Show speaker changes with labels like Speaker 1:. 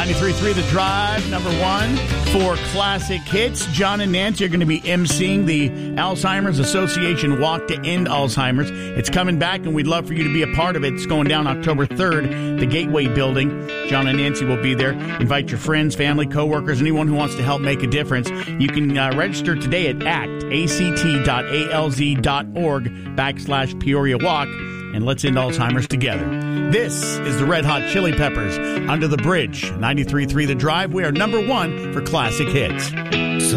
Speaker 1: 93.3 The Drive, number one for classic hits. John and Nancy are going to be emceeing the Alzheimer's Association Walk to End Alzheimer's. It's coming back, and we'd love for you to be a part of it. It's going down October 3rd, the Gateway Building. John and Nancy will be there. Invite your friends, family, coworkers, anyone who wants to help make a difference. You can register today at act.alz.org/Peoria Walk, and let's end Alzheimer's together. This is the Red Hot Chili Peppers, Under the Bridge, 93.3 The Drive. We are number one for classic hits.